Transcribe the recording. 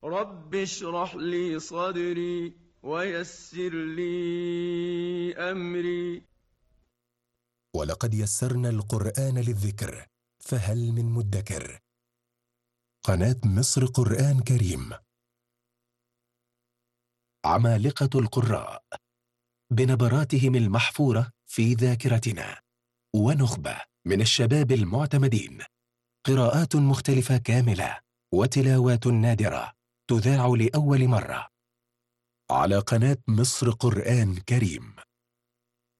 رب اشرح لي صدري ويسر لي أمري. ولقد يسرنا القرآن للذكر فهل من مدكر. قناة مصر قرآن كريم. عمالقة القراء بنبراتهم المحفورة في ذاكرتنا، ونخبة من الشباب المعتمدين، قراءات مختلفة كاملة وتلاوات نادرة تذاع لأول مرة على قناة مصر قرآن كريم.